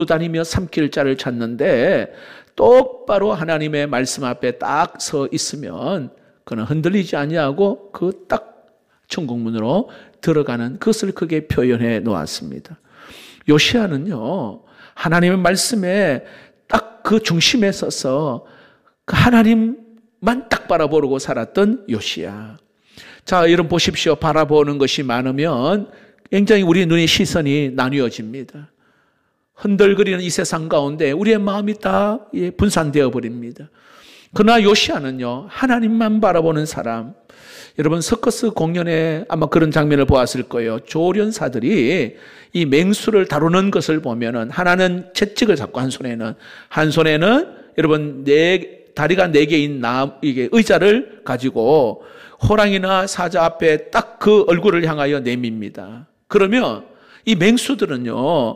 다니며 삼킬 자를 찾는데 똑바로 하나님의 말씀 앞에 딱 서 있으면 그는 흔들리지 아니하고 그 딱 천국문으로 들어가는 것을 크게 표현해 놓았습니다. 요시야는요, 하나님의 말씀에 딱 그 중심에 서서 그 하나님만 딱 바라보고 살았던 요시야. 자, 여러분 보십시오. 바라보는 것이 많으면 굉장히 우리 눈의 시선이 나뉘어집니다. 흔들거리는 이 세상 가운데 우리의 마음이 다 분산되어 버립니다. 그러나 요시야는요, 하나님만 바라보는 사람. 여러분 서커스 공연에 아마 그런 장면을 보았을 거예요. 조련사들이 이 맹수를 다루는 것을 보면은 하나는 채찍을 잡고 한 손에는 여러분 다리가 4개인 이게 의자를 가지고 호랑이나 사자 앞에 딱 그 얼굴을 향하여 내밉니다. 그러면 이 맹수들은요,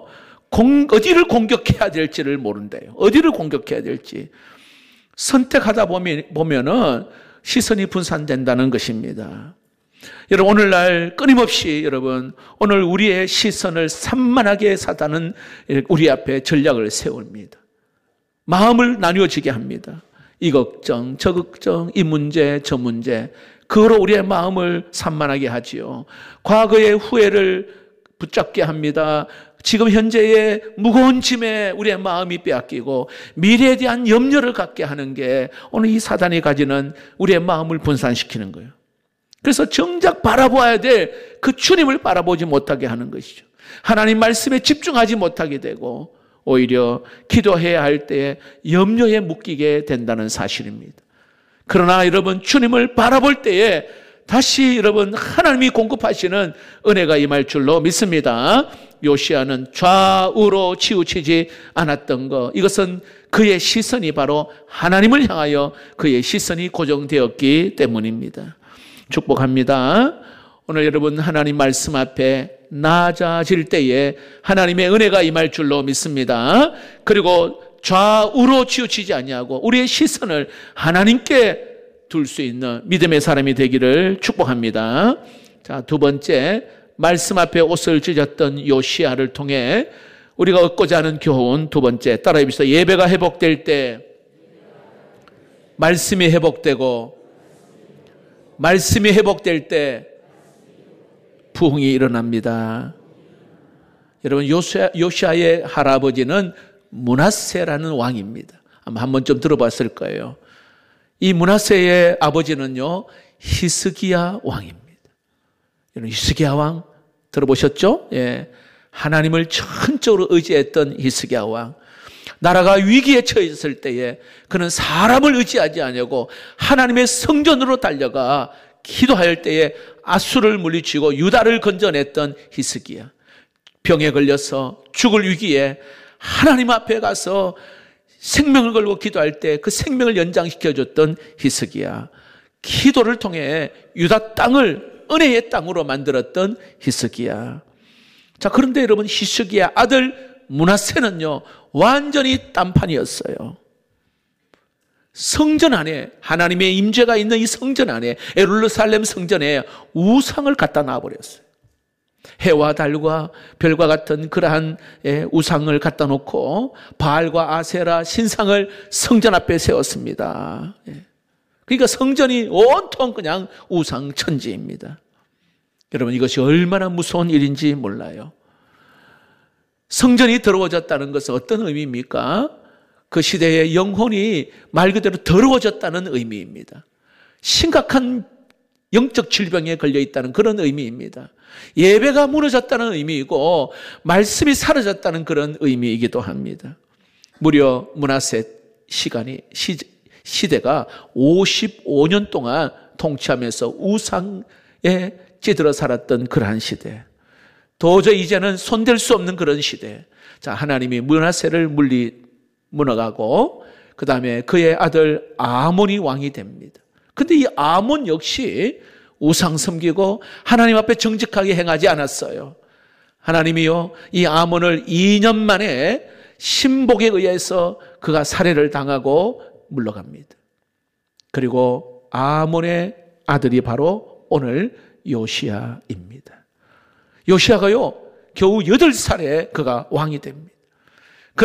어디를 공격해야 될지를 모른대요. 어디를 공격해야 될지. 선택하다 보면은 시선이 분산된다는 것입니다. 여러분, 오늘날 끊임없이 여러분, 오늘 우리의 시선을 산만하게 사단은 우리 앞에 전략을 세웁니다. 마음을 나뉘어지게 합니다. 이 걱정, 저 걱정, 이 문제, 저 문제. 그거로 우리의 마음을 산만하게 하지요. 과거의 후회를 붙잡게 합니다. 지금 현재의 무거운 짐에 우리의 마음이 빼앗기고 미래에 대한 염려를 갖게 하는 게 오늘 이 사단이 가지는 우리의 마음을 분산시키는 거예요. 그래서 정작 바라보아야 될 그 주님을 바라보지 못하게 하는 것이죠. 하나님 말씀에 집중하지 못하게 되고 오히려 기도해야 할 때에 염려에 묶이게 된다는 사실입니다. 그러나 여러분, 주님을 바라볼 때에 다시 여러분, 하나님이 공급하시는 은혜가 임할 줄로 믿습니다. 요시야는 좌우로 치우치지 않았던 것, 이것은 그의 시선이 바로 하나님을 향하여 그의 시선이 고정되었기 때문입니다. 축복합니다. 오늘 여러분, 하나님 말씀 앞에 낮아질 때에 하나님의 은혜가 임할 줄로 믿습니다. 그리고 좌우로 치우치지 아니하고 우리의 시선을 하나님께 둘 수 있는 믿음의 사람이 되기를 축복합니다. 자, 두 번째, 말씀 앞에 옷을 찢었던 요시야를 통해 우리가 얻고자 하는 교훈 두 번째, 따라해 봅시다. 예배가 회복될 때 말씀이 회복되고, 말씀이 회복될 때 부흥이 일어납니다. 여러분, 요시야의 할아버지는 므낫세라는 왕입니다. 아마 한 번쯤 들어봤을 거예요. 이 므낫세의 아버지는요, 히스기야 왕입니다. 여러분, 히스기야 왕 들어보셨죠? 예. 하나님을 전적으로 의지했던 히스기야 왕. 나라가 위기에 처했을 때에 그는 사람을 의지하지 아니하고 하나님의 성전으로 달려가 기도할 때에 아수를 물리치고 유다를 건져냈던 히스기야. 병에 걸려서 죽을 위기에 하나님 앞에 가서 생명을 걸고 기도할 때 그 생명을 연장시켜줬던 히스기야. 기도를 통해 유다 땅을 은혜의 땅으로 만들었던 히스기야. 자, 그런데 여러분, 히스기야 아들 므낫세는요, 완전히 딴판이었어요. 성전 안에, 하나님의 임재가 있는 이 성전 안에, 예루살렘 성전에 우상을 갖다 놔버렸어요. 해와 달과 별과 같은 그러한 우상을 갖다 놓고 바알과 아세라 신상을 성전 앞에 세웠습니다. 그러니까 성전이 온통 그냥 우상 천지입니다. 여러분, 이것이 얼마나 무서운 일인지 몰라요. 성전이 더러워졌다는 것은 어떤 의미입니까? 그 시대의 영혼이 말 그대로 더러워졌다는 의미입니다. 심각한 영적 질병에 걸려 있다는 그런 의미입니다. 예배가 무너졌다는 의미이고 말씀이 사라졌다는 그런 의미이기도 합니다. 무려 므낫세 시대가 55년 동안 통치하면서 우상에 찌들어 살았던 그러한 시대. 도저히 이제는 손댈 수 없는 그런 시대. 자, 하나님이 므낫세를 무너가고 그 다음에 그의 아들 아몬이 왕이 됩니다. 근데 이 아몬 역시 우상 섬기고 하나님 앞에 정직하게 행하지 않았어요. 하나님이요, 이 아몬을 2년 만에 신복에 의해서 그가 살해를 당하고 물러갑니다. 그리고 아몬의 아들이 바로 오늘 요시야입니다. 요시야가요, 겨우 8살에 그가 왕이 됩니다.